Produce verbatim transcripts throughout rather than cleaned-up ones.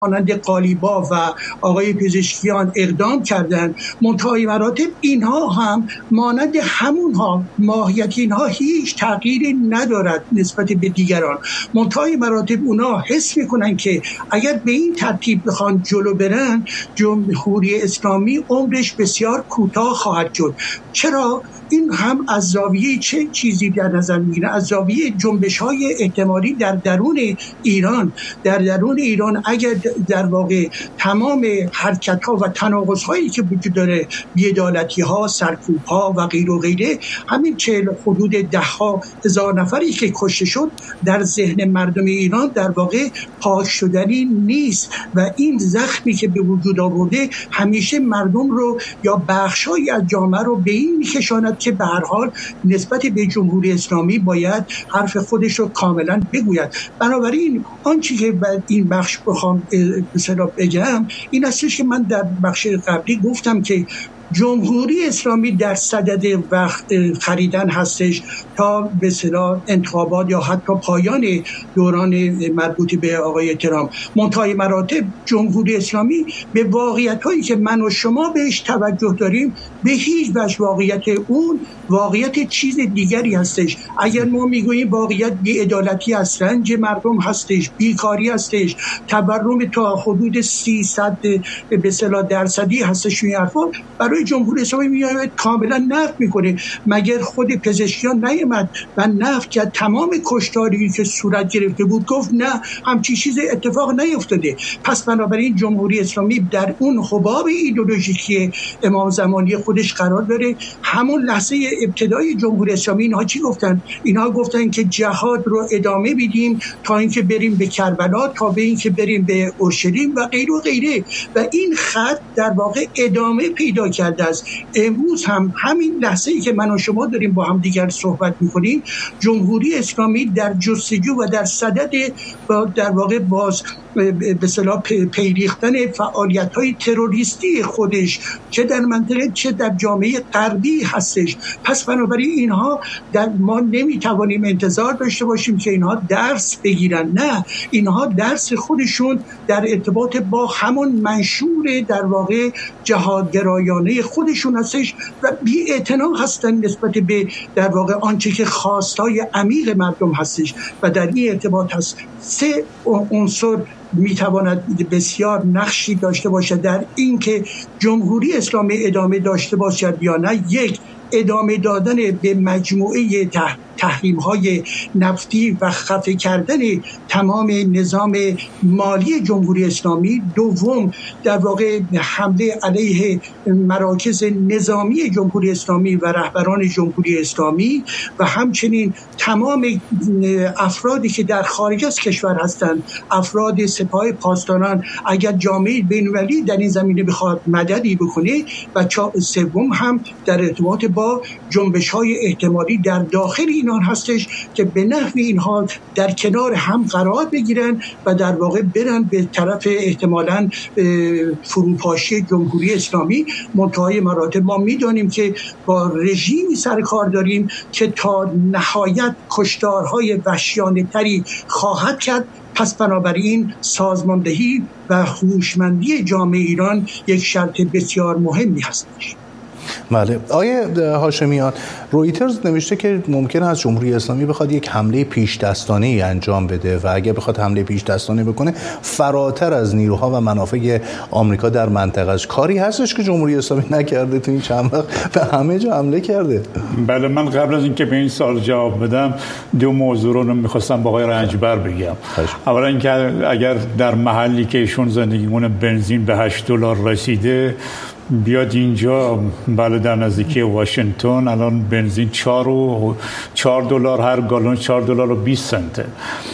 مانند قالیباف و آقای پزشکیان اقدام کردند. منتهای مراتب اینها هم مانند همونها، ماهیت اینها هیچ تغییری ندارد نسبت به دیگران. منتهای مراتب اونا حس میکنن که اگر به این ترتیب بخوان جلو برن، جمهوری اسلامی عمرش بسیار کوتاه خواهد شد. چرا؟ این هم از زاویه چه چیزی در نظر میگیره؟ از زاویه جنبش‌های احتمالی در درون ایران. در درون ایران اگر در واقع تمام حرکت‌ها و تناقض‌هایی که وجود داره، بی‌عدالتی‌ها، سرکوب‌ها و غیر و غیره، همین چهل حدود ده‌ها هزار نفری که کشته شد در ذهن مردم ایران در واقع پاک شدنی نیست و این زخمی که به وجود آورده همیشه مردم رو یا بخشایی از جامعه رو به این می‌کشاند که به هر حال نسبت به جمهوری اسلامی باید حرف خودش رو کاملا بگوید. بنابراین آنچه که این بخش بخوام مثلا بگم این استش که من در بخش قبلی گفتم که جمهوری اسلامی در صدد وقت خریدن هستش تا به اصطلاح انتخابات یا حتی پایان دوران مربوط به آقای ترامپ. منتهای مراتب جمهوری اسلامی به واقعیت‌هایی که من و شما بهش توجه داریم به هیچ وجه واقعیت اون واقعیت چیز دیگری هستش. اگر ما میگوییم واقعیت بی‌عدالتی است، رنج مردم هستش، بیکاری هستش، تورم تا حدود سیصد به اصطلاح درصدی هستش، این حرفا برای جمهوری اسلامی میاد کاملا نفی میکنه. مگر خود پزشکیان نیامد و نفی کرد تمام کشتاری که صورت گرفته بود؟ گفت نه، همچین چیز اتفاق نیفتاده. پس بنابراین جمهوری اسلامی در اون حباب ایدئولوژیکی امام زمانی خودش قرار داره. همون لحظه ابتدای جمهوری اسلامی اینها چی گفتن؟ اینها گفتن که جهاد رو ادامه بدیم تا اینکه بریم به کربلا، تا به اینکه بریم به اورشلیم و غیر و غیره، و این خط در واقع ادامه پیدا کرده است. امروز هم همین لحظه‌ای که من و شما داریم با هم دیگر صحبت می‌کنیم، جمهوری اسلامی در جستجو و در صدد در واقع باز به اصطلاح پیریختن فعالیت‌های تروریستی خودش چه در منطقه چه در جامعه غربی هستش. پس بنابراین اینها در ما نمیتوانیم انتظار داشته باشیم که اینها درس بگیرن. نه، اینها درس خودشون در ارتباط با همون منشور در واقع جهادگرایانه خودشون هستش و بی‌اعتنا هستن نسبت به در واقع آنچه که خواستای عمیق مردم هستش و در این ارتباط هست. سه عنصر میتواند بسیار نقشی داشته باشد در این که جمهوری اسلامی ادامه داشته باشد یا نه. یک، ادامه دادن به مجموعه تحریم‌های نفتی و خفه کردن تمام نظام مالی جمهوری اسلامی. دوم، در واقع حمله علیه مراکز نظامی جمهوری اسلامی و رهبران جمهوری اسلامی و همچنین تمام افرادی که در خارج از کشور هستند، افراد سپاه پاسداران، اگر جامعه بین‌المللی در این زمینه بخواد مددی بکنه. و سوم هم در ارتباط با جنبش‌های احتمالی در داخل ایران هستش که به نحوی اینها در کنار هم قرار بگیرن و در واقع برن به طرف احتمالاً فروپاشی جمهوری اسلامی. منتهای مراتب ما می‌دانیم که با رژیمی سر کار داریم که تا نهایت کشتارهای وحشیانه‌تری خواهد کرد. پس بنابراین سازماندهی و هوشمندی جامعه ایران یک شرط بسیار مهمی هستش. بله. آیه هاشمیان، رویترز نوشته که ممکنه از جمهوری اسلامی بخواد یک حمله پیش دستانه ای انجام بده و اگه بخواد حمله پیش دستانه بکنه فراتر از نیروها و منافع آمریکا در منطقه است. کاری هستش که جمهوری اسلامی نکرده تو این چند وقت به همه جا حمله کرده؟ بله، من قبل از اینکه به این سوال جواب بدم دو موضوع رو می‌خواستم با آقای رنجبر بگم. اولا اینکه اگر در محلی که ایشون زندگی می‌کنه بنزین به هشت دلار رسیده، بیاد اینجا، بله در نزدیکی واشنگتن الان بنزین چهار و چهار دلار هر گالون، چهار دلار و بیست سنته.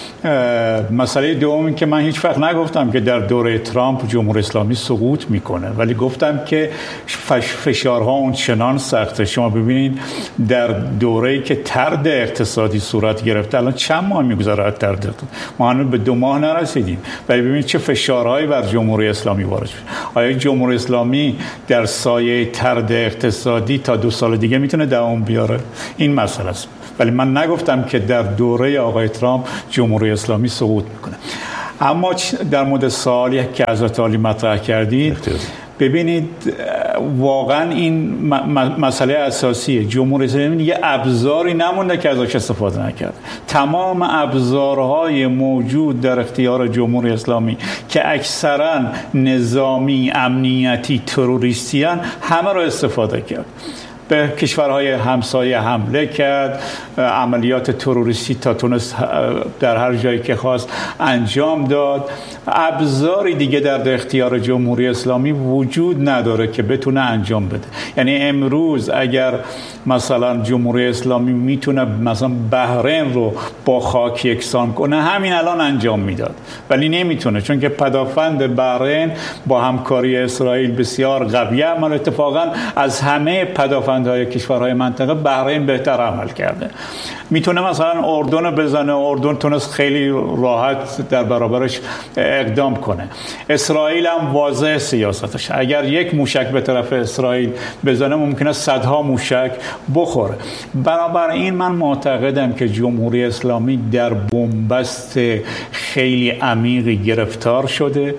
مسئله دوم این که من هیچ وقت نگفتم که در دوره ترامپ جمهوری اسلامی سقوط میکنه، ولی گفتم که فشارها اون چنان سخته. شما ببینید در دوره‌ای که طرد اقتصادی صورت گرفته الان چند ماه میگذره از طرد، ما هنوز به دو ماه نرسیدیم، ولی ببینید چه فشارهایی بر جمهوری اسلامی وارد شده. آیا جمهوری اسلامی در سایه طرد اقتصادی تا دو سال دیگه میتونه دوام بیاره؟ این مسئله است. ولی من نگفتم که در دوره آقای ترامپ جمهوری اسلامی سقوط میکنه. اما در مورد سوالی که حضرت عالی مطرح کردید، ببینید واقعا این مسئله اساسیه. جمهوری اسلامی یه ابزاری نمونده که ازش استفاده نکرد. تمام ابزارهای موجود در اختیار جمهوری اسلامی که اکثرا نظامی، امنیتی، تروریستی هن، همه رو استفاده کرد. به کشورهای همسایه حمله کرد، عملیات تروریستی تا تونست در هر جایی که خواست انجام داد. ابزاری دیگه در اختیار جمهوری اسلامی وجود نداره که بتونه انجام بده. یعنی امروز اگر مثلا جمهوری اسلامی میتونه مثلا بحرین رو با خاک یکسان کنه، همین الان انجام میداد، ولی نمیتونه، چون که پدافند بحرین با همکاری اسرائیل بسیار قویه. اما اتفاقا از همه پدافندهای کشورهای منطقه بحرین بهتر عمل کرده. میتونه مثلا اردن بزنه، اردن تونست خیلی راحت در برابرش اقدام کنه. اسرائیل هم واضح سیاستش، اگر یک موشک به طرف اسرائیل بزنه ممکنه صدها موشک بخوره. بنابراین من معتقدم که جمهوری اسلامی در بنبست خیلی عمیقی گرفتار شده.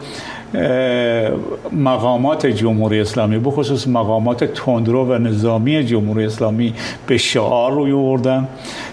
مقامات جمهوری اسلامی، بخصوص مقامات تندرو و نظامی جمهوری اسلامی، به شعار روی آوردن.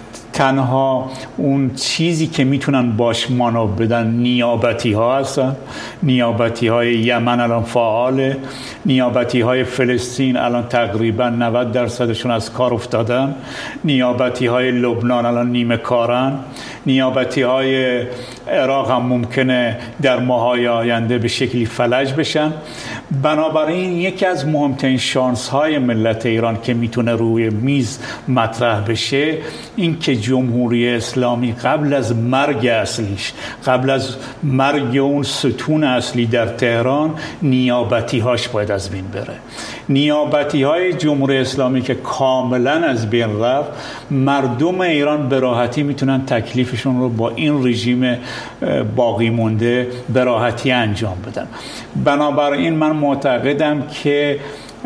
تنها اون چیزی که میتونن باش مانور بدن نیابتی ها هستن. نیابتی های یمن الان فعاله، نیابتی های فلسطین الان تقریبا نود درصدشون از کار افتادن، نیابتی های لبنان الان نیمه کارن، نیابتی های عراق هم ممکنه در ماهای آینده به شکلی فلج بشن. بنابراین یکی از مهمترین شانس های ملت ایران که میتونه روی میز مطرح بشه این که جمهوری اسلامی قبل از مرگ اصلیش، قبل از مرگ اون ستون اصلی در تهران، نیابتی هاش باید از بین بره. نیابتی های جمهوری اسلامی که کاملا از بین رفت، مردم ایران به راحتی میتونن تکلیفشون رو با این رژیم باقی مونده به راحتی انجام بدن. بنابراین من معتقدم که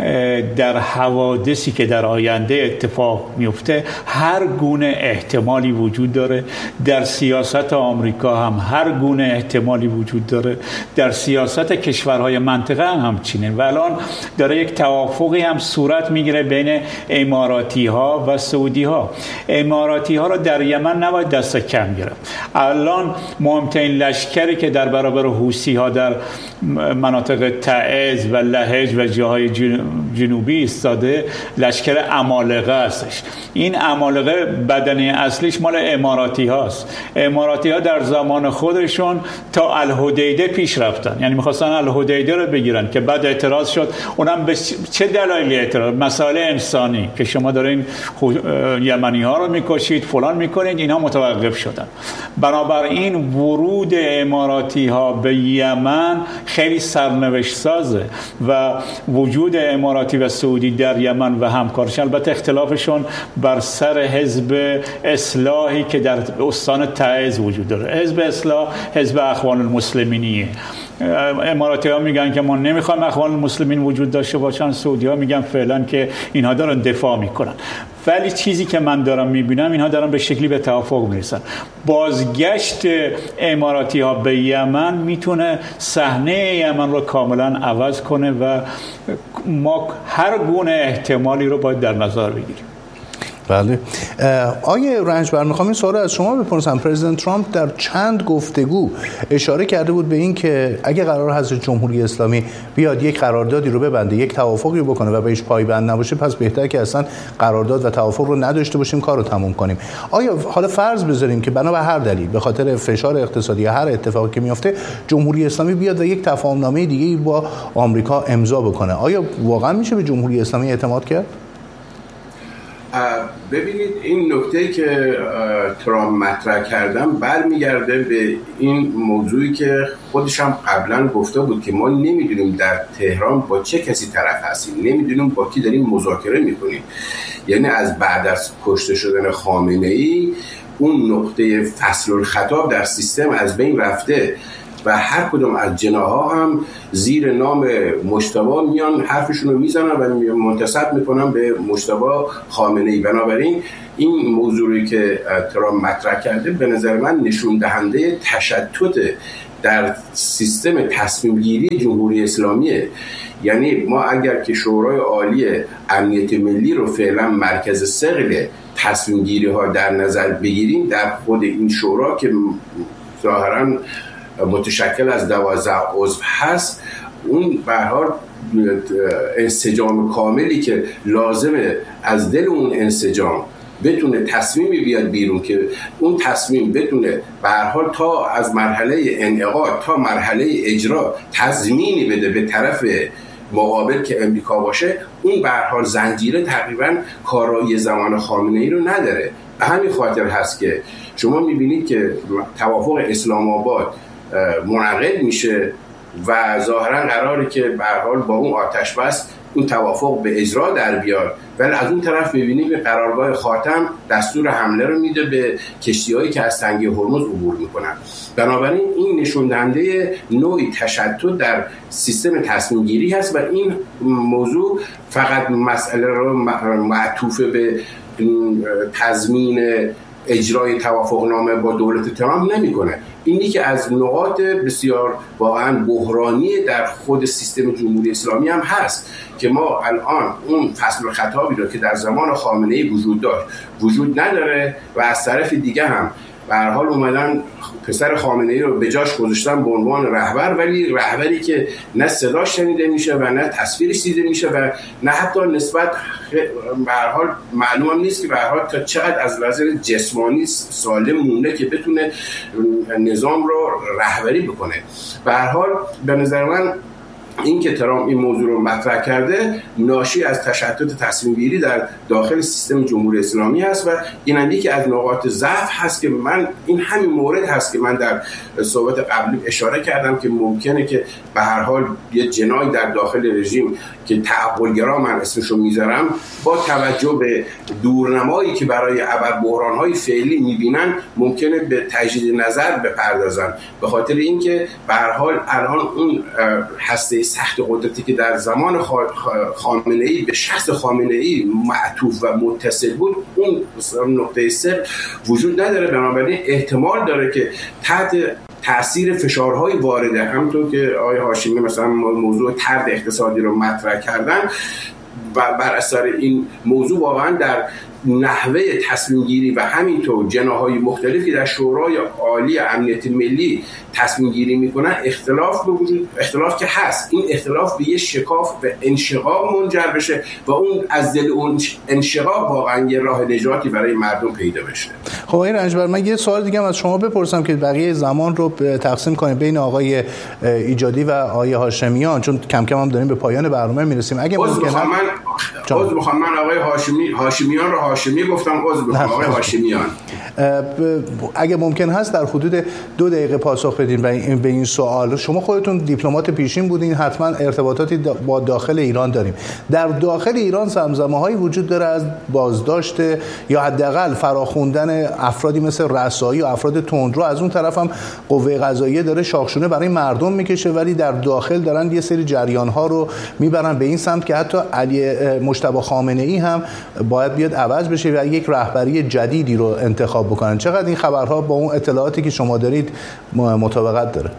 در حوادثی که در آینده اتفاق میفته هر گونه احتمالی وجود داره. در سیاست آمریکا هم هر گونه احتمالی وجود داره، در سیاست کشورهای منطقه هم چینه. و الان داره یک توافقی هم صورت میگیره بین اماراتی ها و سعودی ها. اماراتی ها رو در یمن نباید دست کم گرفت. الان مهمترین لشکری که در برابر حوثی ها در مناطق تعز و لهج و جاهای جنوبی ایستاده لشکر عمالقه هستش. این عمالقه بدنه اصلیش مال اماراتی هاست. اماراتی ها در زمان خودشون تا الحدیده پیش رفتن، یعنی میخواستن الحدیده رو بگیرن که بعد اعتراض شد. اونم به چه دلایلی اعتراض؟ مسائل انسانی که شما دارین یمنی ها رو میکشید، فلان میکنید، اینا متوقف شدن. بنابراین ورود اماراتی ها به یمن خیلی سرنوشت سازه و وجود اماراتی و سعودی در یمن و همکارش، البته اختلافشون بر سر حزب اصلاحی که در استان تعز وجود داره. حزب اصلاح حزب اخوان المسلمینیه. اماراتی ها میگن که ما نمیخوایم اخوان المسلمین وجود داشته باشن، سعودی ها میگن فعلا که اینها دارن دفاع میکنن. ولی چیزی که من دارم میبینم اینها دارن به شکلی به توافق میرسن. بازگشت اماراتی ها به یمن میتونه صحنه یمن رو کاملا عوض کنه و ما هر گونه احتمالی رو باید در نظر بگیریم. بله. آیه رنجبر، میخوام این سوال از شما بپرسم. پرزیدنت ترامپ در چند گفتگو اشاره کرده بود به این که اگه قرار هست جمهوری اسلامی بیاد یک قراردادی رو ببنده، یک توافقی بکنه و بهش پایبند نباشه، پس بهتر که اصلا قرارداد و توافق رو نداشته باشیم، کارو تموم کنیم. آیا حالا فرض بذاریم که بنا به هر دلیل، به خاطر فشار اقتصادی یا هر اتفاقی که میفته، جمهوری اسلامی بیاد و یک تفاهمنامه دیگه‌ای با آمریکا امضا بکنه، آیا واقعا میشه به جمهوری اسلامی اعتماد کرد؟ ببینید، این نکته‌ای که ترامپ مطرح کردن برمیگرده به این موضوعی که خودش هم قبلا گفته بود که ما نمیدونیم در تهران با چه کسی طرف هستیم، نمیدونیم با کی داریم مذاکره میکنیم. یعنی از بعد از کشته شدن خامنه‌ای اون نقطه فصل الخطاب در سیستم از بین رفته و هر کدوم از جناح‌ها هم زیر نام مجتبی میان حرفشون رو میزنن و منتسب میکنن به مجتبی خامنه‌ای. بنابراین این موضوعی که ترامپ مطرح کرده به نظر من نشون دهنده تشتت در سیستم تصمیم گیری جمهوری اسلامیه. یعنی ما اگر که شورای عالی امنیت ملی رو فعلا مرکز ثقل تصمیم گیری ها در نظر بگیریم، در خود این شورا که ظاهراً متشکل از دوازده عضو هست، اون به هر حال انسجام کاملی که لازمه از دل اون انسجام بتونه تصمیمی بیاد بیرون که اون تصمیم بتونه به هر حال تا از مرحله انعقاد تا مرحله اجرا تضمینی بده به طرف مقابل که امریکا باشه، اون به هر حال زنجیره تقریبا کارایی زمان خامنه‌ای رو نداره. به همین خاطر هست که شما میبینید که توافق اسلام آباد منعقد میشه و ظاهرا قراره که به هر حال با اون آتش بس اون توافق به اجرا در بیاد، ولی از اون طرف می‌بینیم به قرارگاه خاتم دستور حمله رو میده به کشتی‌هایی که از تنگه هرمز عبور میکنن. بنابراین این نشون دهنده نوعی تشدد در سیستم تصمیم گیری هست و این موضوع فقط مسئله رو معطوف به تضمین اجرای توافقنامه با دولت ترامپ نمیکنه. اینی که از نقاط بسیار واقعا بحرانی در خود سیستم جمهوری اسلامی هم هست که ما الان اون فصل خطابی رو که در زمان خامنه‌ای وجود داشت وجود نداره و از طرف دیگه هم به هر حال اومدن پسر خامنه‌ای رو به جاش گذاشتن به عنوان رهبر، ولی رهبری که نه صداش شنیده میشه و نه تصویرش دیده میشه و نه حتی نسبت به هر حال معلوم نیست که به هر حال تا چقدر از نظر جسمانی سالم مونده که بتونه نظام رو رهبری بکنه. به هر حال به نظر من این که ترامپ این موضوع رو مطرح کرده ناشی از تشدد تصمیم گیری در داخل سیستم جمهوری اسلامی هست و این هم یکی از نقاط ضعف هست که من این همین مورد هست که من در صحبت قبلی اشاره کردم که ممکنه که به هر حال یه جنایی در داخل رژیم که تعقل‌گرا من اسمشو میذارم با توجه به دورنمایی که برای ابر بحران‌های فعلی میبینن ممکنه به تجدید نظر بپردازن، به خاطر اینکه به هر حال الان اون هسته سخت قدرتی که در زمان خامنه‌ای به شخص خامنه‌ای معطوف و متصل بود اون نقطه صفر وجود نداره. بنابراین احتمال داره که تحت تأثیر فشارهای وارده، همونطور که آقای هاشمی مثلا موضوع طرد اقتصادی رو مطرح کردن و بر اثر این موضوع واقعا در نحوه تصمیم گیری و همینطور جناح‌های مختلفی در شورای عالی امنیت ملی تصمیم گیری میکنن اختلاف به وجود اختلاف که هست، این اختلاف به یه شکاف به انشقاق منجر بشه و اون از دل اون انشقاق واقعا یه راه نجاتی برای مردم پیدا بشه. خب آقای رنجبر، من یه سوال دیگه هم از شما بپرسم که بقیه زمان رو تقسیم کنیم بین آقای ایجادی و آقای هاشمیان، چون کم کم هم داریم به پایان برنامه میرسیم. اگه ممکنه من عذر میخوام، من آقای هاشمی هاشمیان رو هاشمی گفتم، عذر میخوام آقای هاشمیان. اگه ممکن هست در حدود دو دقیقه پاسخ بدین به این سوال. شما خودتون دیپلمات پیشین بودین، حتما ارتباطاتی با داخل ایران داریم. در داخل ایران زمزمه‌هایی وجود داره از بازداشت یا حداقل فراخوندن افرادی مثل رسایی و افراد تندرو، از اون طرف هم قوه قضاییه داره شاخشونه برای مردم میکشه، ولی در داخل دارن یه سری جریان‌ها رو میبرن به این سمت که حتی علی مجتبی خامنه‌ای هم باید بیاد عوض بشه و یک رهبری جدیدی رو انتخاب بکنن. چقدر این خبرها با اون اطلاعاتی که شما دارید مطابقت داره؟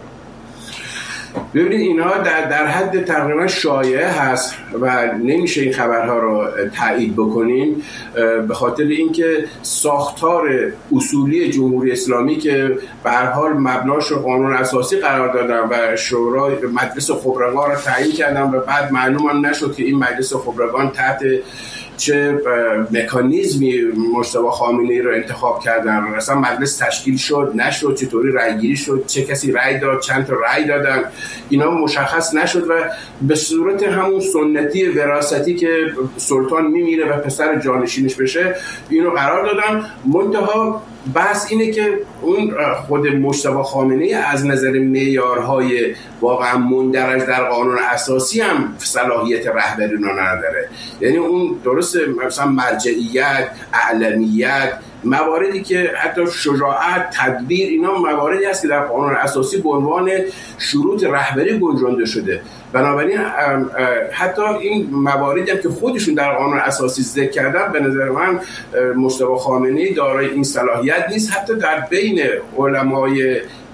ببینید اینا در در حد تقریبا شایعه هست و نمیشه این خبرها رو تایید بکنیم، به خاطر اینکه ساختار اصولی جمهوری اسلامی که به هر حال مبناش رو قانون اساسی قرار دادن و شورای مجلس خبرگان رو تعیین کردن و بعد معلوم نشد که این مجلس خبرگان تحت چه مکانیزمی مجتبی خامنه‌ای رو انتخاب کردن، مثلا مجلس تشکیل شد نشد، چطوری رأی گیری شد، چه کسی رأی داد، چند تا رأی دادن، اینا مشخص نشد و به صورت همون سنتی وراثتی که سلطان میمیره و پسر جانشینش بشه اینو قرار دادن. منتها بحث اینه که اون خود مجتبی خامنه‌ای از نظر معیارهای واقعا مندرج در قانون اساسی هم صلاحیت رهبری رو نداره. یعنی اون درست مثلا مرجعیت، اعلمیت، مواردی که حتی شجاعت، تدبیر، اینا مواردی هست که در قانون اساسی به عنوان شروط رهبری گنجانده شده. بنابراین حتی این مواردی هم که خودشون در قانون اساسی ذکر کردن به نظر من مجتبی خامنه‌ای دارای این صلاحیت نیست. حتی در بین علمای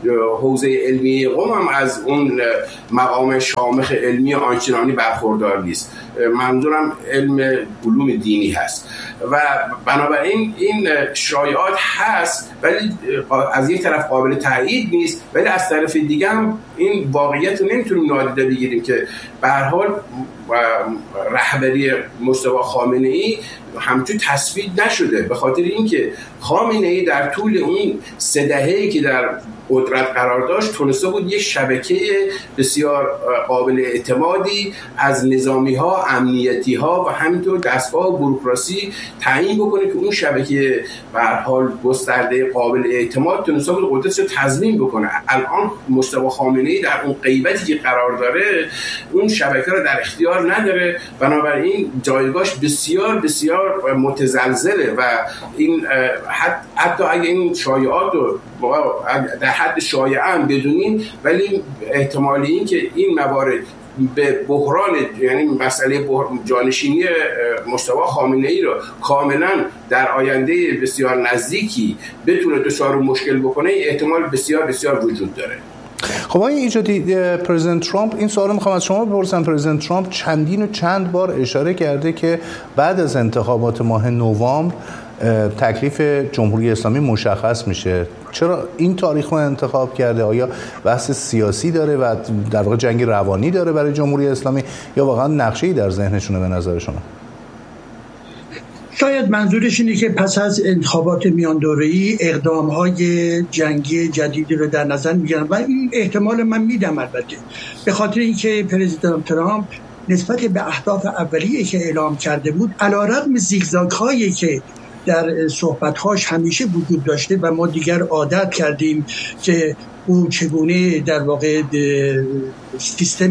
حوزه علمی قم هم از اون مقام شامخ علمی آنچنانی برخوردار نیست. منظورم علم علوم دینی هست و بنابراین این شایعات هست، ولی از یک طرف قابل تایید نیست، ولی از طرف دیگه هم این واقعیت رو نمیتونیم نادیده بگیریم که به هر حال رهبری مجتبی خامنه‌ای همچون تثبیت نشده، به خاطر اینکه خامنه‌ای در طول اون سه دهه‌ای که در قدرت قرار داشت تونسته بود یک شبکه بسیار قابل اعتمادی از نظامی‌ها، امنیتی‌ها و همینطور دستگاه و بوروکراسی تعیین بکنه که اون شبکه به هر حال گسترده قابل اعتماد تونسته بود قدرتش رو تضمین بکنه. الان مجتبی خامنه‌ای در اون غیبتی که قرار داره اون شبکه رو در اختیار نداره، بنابراین جایگاهش بسیار بسیار متزلزله و این حتی اگه این شایعات رو در حد شایعه هم بدونین، ولی احتمالی این که این موارد به بحران، یعنی مسئله جانشینی مجتبی خامنه‌ای رو کاملا در آینده بسیار نزدیکی بتونه دچار مشکل بکنه، احتمال بسیار بسیار وجود داره. خب آقای ایجادی، پرزیدنت ترامپ، این سوال میخوام از شما بپرسم، پرزیدنت ترامپ چندین و چند بار اشاره کرده که بعد از انتخابات ماه نوامبر تکلیف جمهوری اسلامی مشخص میشه. چرا این تاریخ رو انتخاب کرده؟ آیا بحث سیاسی داره و در واقع جنگ روانی داره برای جمهوری اسلامی یا واقعا نقشه‌ای در ذهنشونه به نظر شما؟ شاید منظورش اینه که پس از انتخابات میان دوره‌ای اقدام‌های جنگی جدیدی رو در نظر میگیرن و این احتمال من میدم، البته به خاطر اینکه پرزیدنت ترامپ نسبت به اهداف اولیه که اعلام کرده بود، علیرغم زیگزاگ‌هایی که در صحبت‌هاش همیشه وجود داشته و ما دیگر عادت کردیم که او چگونه در واقع سیستم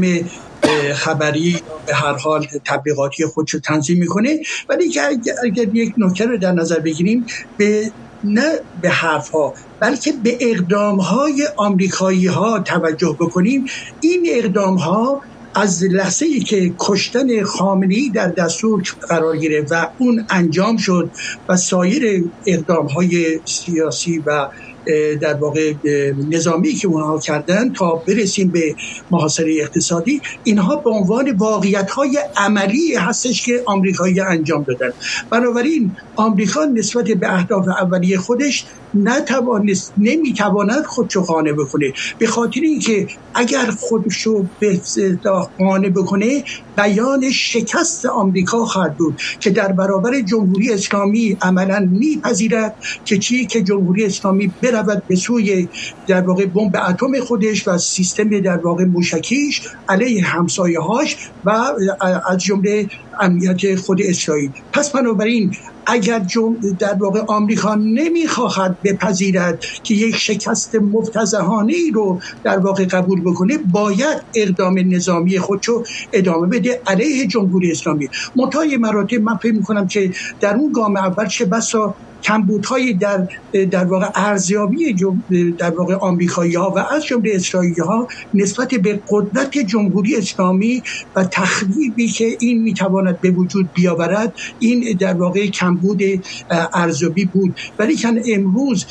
خبری به هر حال تبلیغاتی خودش رو تنظیم میکنه، ولی که اگر یک نکته رو در نظر بگیریم، به نه به حرف‌ها بلکه به اقدام‌های آمریکایی‌ها توجه بکنیم، این اقدام‌ها از لحظه‌ای که کشتن خامنه‌ای در دستور قرار گرفت و اون انجام شد و سایر اقدام‌های سیاسی و در واقع نظامی که اونها کردن تا برسیم به محاصره اقتصادی، اینها به عنوان واقعیت‌های عملی هستش که آمریکایی انجام دادن. بنابراین آمریکا نسبت به اهداف اولیه خودش نتوانست نمیتواند خودشو قانع بکنه، به خاطر اینکه اگر خودشو به قانع بکنه بیان شکست آمریکا خواهد بود که در برابر جمهوری اسلامی عملاً میپذیرد که چی که جمهوری اسلامی برود به سوی در واقع بمب اتم خودش و سیستم در واقع موشکیش علیه همسایه‌هاش و از جمله امنیت خود اسرائیل. پس بنابراین اگر در واقع آمریکا نمیخواهد بپذیرد که یک شکست مفتضحانه‌ای رو در واقع قبول بکنه، باید اقدام نظامی خودشو ادامه بده علیه جمهوری اسلامی. منتهای مراتب من فکر می‌کنم که در اون گام اول چه بسا کمبودهای در در واقع ارزیابی در واقع آمریکایی‌ها و از جمله اسرائیلی‌ها نسبت به قدرت جمهوری اسلامی و تخریبی که این میتواند به وجود بیاورد، این در واقع کمبود ارزیابی بود. ولی که امروز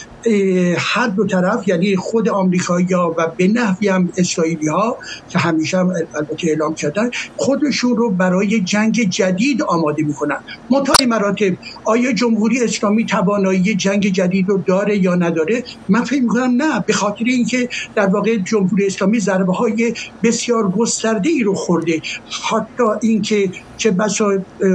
هر دو طرف، یعنی خود آمریکایی‌ها و به نحوی هم اسرائیلی‌ها که همیشه هم البته اعلام کردن، خودشون رو برای جنگ جدید آماده می‌کنن. منتهای مراتب آیا جمهوری اسلامی توانایی جنگ جدید رو داره یا نداره؟ من فکر می‌کنم نه، به خاطر اینکه در واقع جمهوری اسلامی ضربه‌های بسیار گسترده‌ای رو خورده، حتی اینکه چه بسا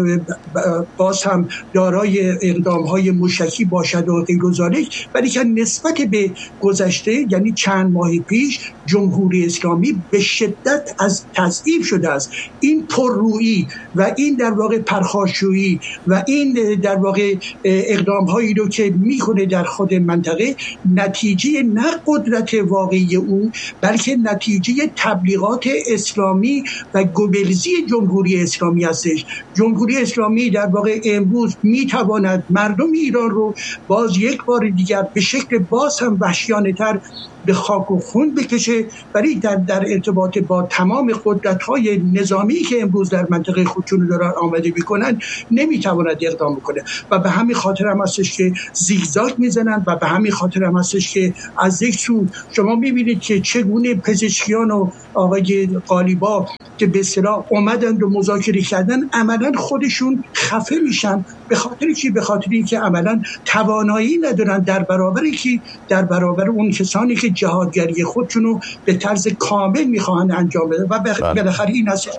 باز هم دارای اقدام‌های موشکی باشد و غیر ذالک، ولی که نسبت به گذشته، یعنی چند ماه پیش، جمهوری اسلامی به شدت از تضعیف شده است. این پررویی و این در واقع پرخاشجویی و این در واقع اقدام‌هایی رو که میکنه در خود منطقه، نتیجه نه قدرت واقعی او، بلکه نتیجه تبلیغات اسلامی و گوبلزی جمهوری اسلامی هستش. جمهوری اسلامی در واقع امروز میتواند مردم ایران رو باز یک بار دیگر به شکل باز هم وحشیانه‌تر به خاک و خون بکشه، ولی در در ارتباط با تمام قدرت‌های نظامی که امروز در منطقه خودشون دارن آماده می‌کنن نمی‌تواند اقدام بکنه و به همین خاطر هم است هستش که زیگزاگ میزنن و به همین خاطر هم هستش که از یک سو شما میبینید که چگونه پزشکیان و آقای قالیباف که به اصطلاح اومدن و مذاکره کردن عملا خودشون خفه میشن. به خاطر چی؟ به خاطر اینکه عملا توانایی ندارن در برابر کی در برابر اون کسانی که جهادگری خودشونو به طرز کامل میخواهند انجام بدن. و بالاخره این هست که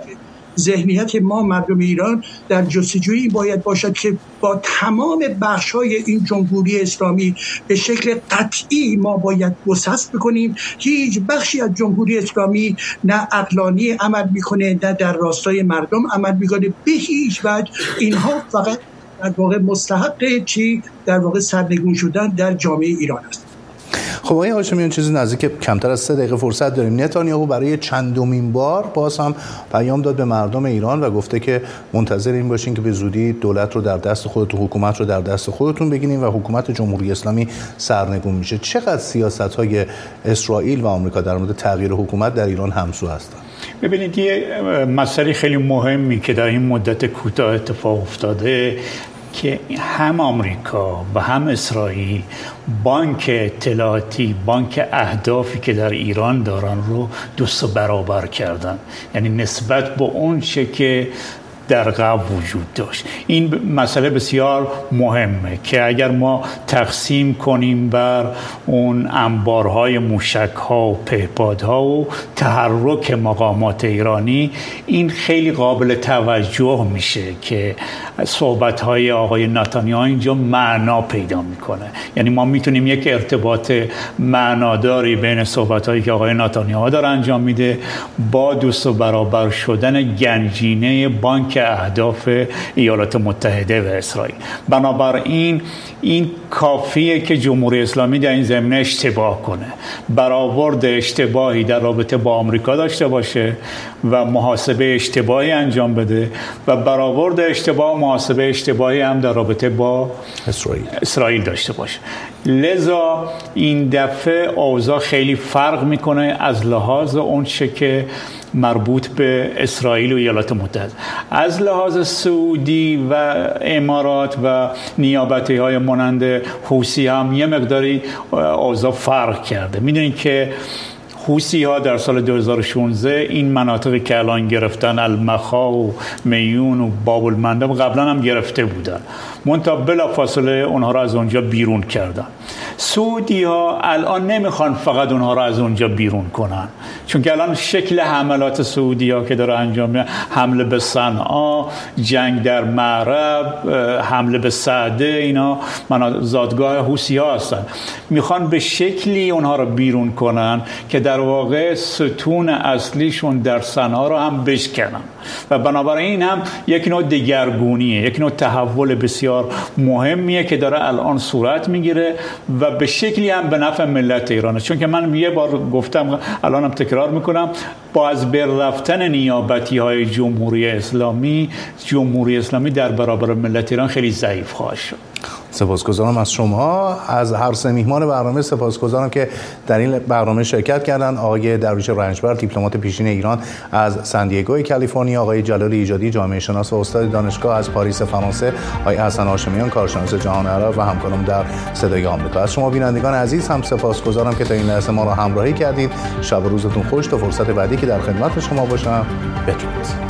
ذهنیت ما مردم ایران در جستجوی این باید باشد که با تمام بخش‌های این جمهوری اسلامی به شکل قطعی ما باید گسست بکنیم. هیچ بخشی از جمهوری اسلامی نه عقلانی عمل میکنه نه در راستای مردم عمل میکنه. به هیچ وجه اینها فقط در واقع مستحق چی در واقع سرنگون شدن در جامعه ایران است. خب آقای هاشمیان چیزی نزدیک کمتر از سه دقیقه فرصت داریم. نتانیاهو برای چندمین بار باز هم پیام داد به مردم ایران و گفته که منتظر این باشین که به زودی دولت رو در دست خودتون، حکومت رو در دست خودتون بگیرین و حکومت جمهوری اسلامی سرنگون میشه. چقدر سیاست‌های اسرائیل و آمریکا در مورد تغییر حکومت در ایران همسو هستن؟ ببینید یه مسئله خیلی مهمی که در این مدت کوتاه اتفاق افتاده که هم آمریکا و هم اسرائیل بانک اطلاعاتی، بانک اهدافی که در ایران دارن رو دو سه برابر کردن، یعنی نسبت به اون چه که در قبل وجود داشت. این مسئله بسیار مهمه که اگر ما تقسیم کنیم بر اون انبارهای موشک‌ها و پهپادها و تحرک مقامات ایرانی، این خیلی قابل توجه میشه که صحبت‌های آقای نتانیاهو اینجا معنا پیدا میکنه. یعنی ما میتونیم یک ارتباط معناداری بین صحبت‌هایی که آقای نتانیاهو داره انجام میده با دو سه برابر شدن گنجینه بانک اهداف ایالات متحده و اسرائیل. بنابراین این کافیه که جمهوری اسلامی در این زمینه اشتباه کنه، برآورد اشتباهی در رابطه با آمریکا داشته باشه و محاسبه اشتباهی انجام بده و برآورد اشتباه و محاسبه اشتباهی هم در رابطه با اسرائیل اسرائیل داشته باشه. لذا این دفعه اوضاع خیلی فرق میکنه از لحاظ اون چه که مربوط به اسرائیل و ایالات متحده. از لحاظ سعودی و امارات و نیابتی های مانند حوثی هم یه مقداری اوضاع فرق کرده. میدونید که حوثی ها در سال دو هزار و شانزده این مناطقی که الان گرفتن، المخا و میون و باب المندب، قبلا هم گرفته بودن، منتها بلافاصله اونها را از اونجا بیرون کردن. سعودی ها الان نمیخوان فقط اونها را از اونجا بیرون کنن، چون که الان شکل حملات سعودی ها که داره انجام میده، حمله به صنعا، جنگ در معرب، حمله به سعده، اینا زادگاه حوثی ها هستن. میخوان به شکلی اونها را بیرون کنن که در واقع ستون اصلیشون در صنعا رو هم بشکنن و بنابراین هم یک نوع دگرگونیه، یک نوع تحول بسیار مهمیه که داره الان صورت میگیره و به شکلی هم به نفع ملت ایرانه. چون که من یه بار گفتم، الان هم تکرار میکنم، با از بر رفتن نیابتی های جمهوری اسلامی، جمهوری اسلامی در برابر ملت ایران خیلی ضعیف خواهد شد. سپاسگزارم از شما، از هر سه میهمان برنامه سپاسگزارم که در این برنامه شرکت کردن. آقای درویش رنجبر، دیپلمات پیشین ایران از سن دیگو کالیفرنیا، آقای جلال ایجادی، جامعه شناس و استاد دانشگاه از پاریس فرانسه، آقای حسن هاشمیان، کارشناس جهان عرب و همکارم در صدای آمریکا. از شما بینندگان عزیز هم سپاسگزارم که تا این لحظه ما را همراهی کردید. شب و روزتون خوش تا فرصت بعدی که در خدمت شما باشم. بدرود.